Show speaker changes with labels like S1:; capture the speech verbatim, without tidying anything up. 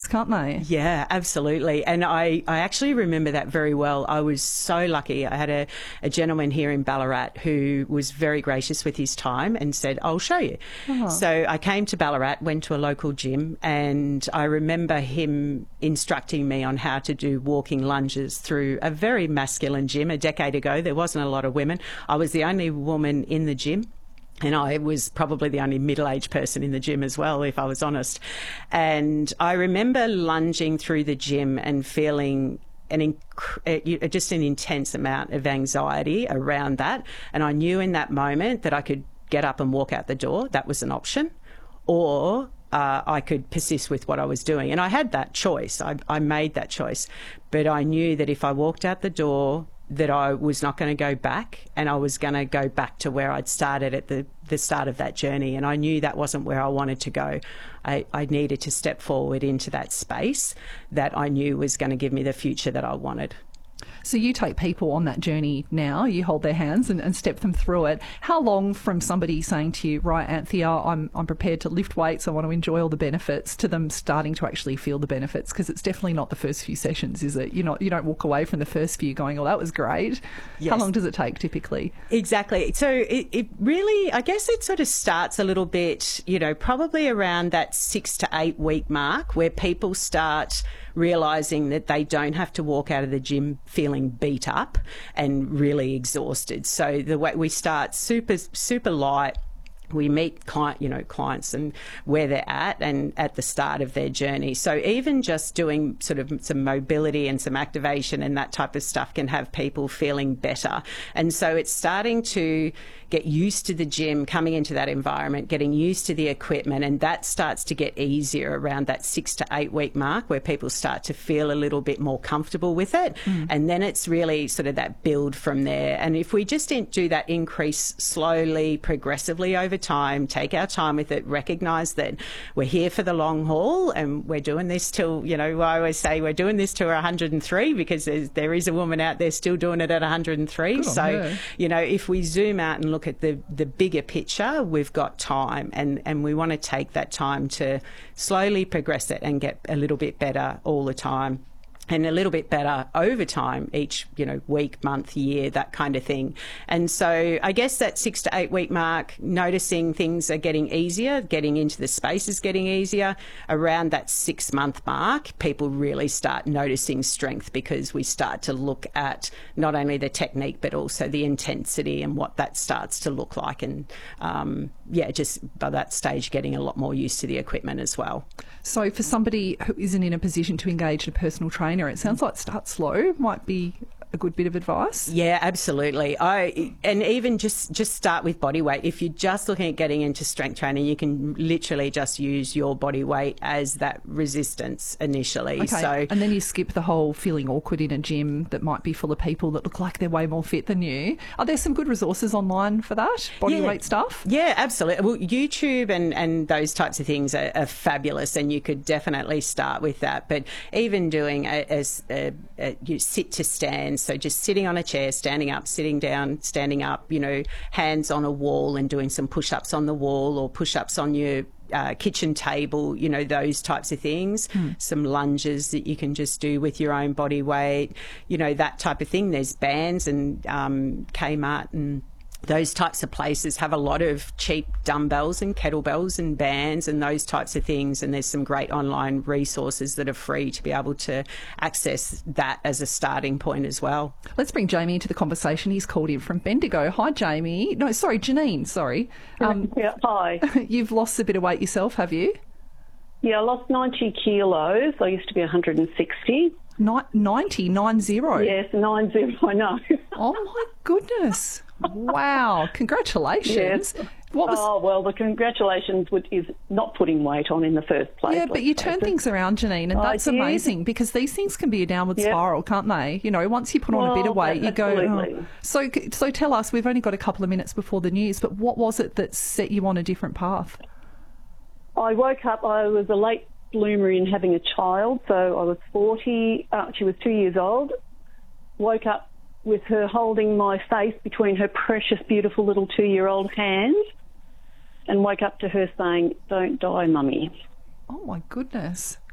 S1: can't they?
S2: Yeah, absolutely. And I, I actually remember that very well. I was so lucky. I had a, a gentleman here in Ballarat who was very gracious with his time and said, I'll show you. Uh-huh. So I came to Ballarat, went to a local gym, and I remember him instructing me on how to do walking lunges through a very masculine gym. A decade ago, there wasn't a lot of women. I was the only woman in the gym. And I was probably the only middle-aged person in the gym as well, if I was honest. And I remember lunging through the gym and feeling an inc- just an intense amount of anxiety around that. And I knew in that moment that I could get up and walk out the door. That was an option. Or uh, I could persist with what I was doing. And I had that choice. I, I made that choice. But I knew that if I walked out the door, that I was not going to go back, and I was going to go back to where I'd started at the, the start of that journey. And I knew that wasn't where I wanted to go. I, I needed to step forward into that space that I knew was going to give me the future that I wanted.
S1: So you take people on that journey now, you hold their hands and, and step them through it. How long from somebody saying to you, right, Anthea, I'm, I'm prepared to lift weights, I want to enjoy all the benefits, to them starting to actually feel the benefits? Because it's definitely not the first few sessions, is it? You're not, you don't walk away from the first few going, oh, that was great. Yes. How long does it take typically?
S2: Exactly. So it, it really, I guess it sort of starts a little bit, you know, probably around that six to eight week mark, where people start realising that they don't have to walk out of the gym feeling beat up and really exhausted. So the way we start super, super light. We meet client, you know, clients and where they're at and at the start of their journey. So even just doing sort of some mobility and some activation and that type of stuff can have people feeling better. And so it's starting to get used to the gym, coming into that environment, getting used to the equipment, and that starts to get easier around that six to eight week mark, where people start to feel a little bit more comfortable with it. Mm. And then it's really sort of that build from there. And if we just do that increase slowly, progressively over time, take our time with it, recognise that we're here for the long haul and we're doing this till, you know, I always say we're doing this till we're one hundred and three, because there is a woman out there still doing it at one hundred and three.
S1: Good
S2: so, you know, if we zoom out and look at the, the bigger picture, we've got time, and, and we want to take that time to slowly progress it and get a little bit better all the time. And a little bit better over time, each, you know, week, month, year, that kind of thing. And so I guess that six to eight week mark, noticing things are getting easier, getting into the space is getting easier. Around that six month mark, people really start noticing strength, because we start to look at not only the technique, but also the intensity and what that starts to look like. And um, yeah, just by that stage, getting a lot more used to the equipment as well.
S1: So for somebody who isn't in a position to engage a personal trainer, it sounds like start slow might be a good bit of advice.
S2: Yeah, absolutely. I and even just just start with body weight. If you're just looking at getting into strength training, you can literally just use your body weight as that resistance initially.
S1: Okay.
S2: So
S1: and then you skip the whole feeling awkward in a gym that might be full of people that look like they're way more fit than you. Are there some good resources online for that, body
S2: yeah.
S1: weight stuff?
S2: Yeah, absolutely. Well, YouTube and, and those types of things are, are fabulous, and you could definitely start with that. But even doing a, a, a, a you sit to stand, so just sitting on a chair, standing up, sitting down, standing up, you know, hands on a wall and doing some push-ups on the wall or push-ups on your uh, kitchen table, you know, those types of things. Hmm. Some lunges that you can just do with your own body weight, you know, that type of thing. There's bands and um, Kmart and those types of places have a lot of cheap dumbbells and kettlebells and bands and those types of things, and there's some great online resources that are free to be able to access that as a starting point as well.
S1: Let's bring Jamie into the conversation. He's called in from Bendigo. Hi, Jamie. No, sorry, Janine, sorry.
S3: Um, yeah, hi.
S1: You've lost a bit of weight yourself, have you?
S3: Yeah, I lost ninety kilos. I used to be one hundred and sixty.
S1: ninety, nine zero?
S3: Yes, nine zero, I know.
S1: Oh, my goodness. Wow, congratulations.
S3: Yes.
S1: What was...
S3: Oh, well, the congratulations would, is not putting weight on in the first place.
S1: Yeah, but you turn things around, Janine, and that's amazing, because these things can be a downward yep. spiral, can't they? You know, once you put on well, a bit of weight, you go... Oh. So, so tell us, we've only got a couple of minutes before the news, but what was it that set you on a different path?
S3: I woke up, I was a late bloomer in having a child, so I was forty, uh, she was two years old, woke up with her holding my face between her precious, beautiful little two-year-old hands, and woke up to her saying, "Don't die, Mummy."
S1: Oh, my goodness.